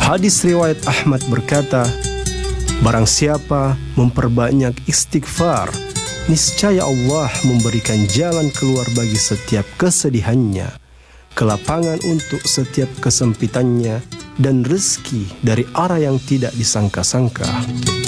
Hadis riwayat Ahmad berkata, barang siapa memperbanyak istighfar, niscaya Allah memberikan jalan keluar bagi setiap kesedihannya, kelapangan untuk setiap kesempitannya, dan rezeki dari arah yang tidak disangka-sangka.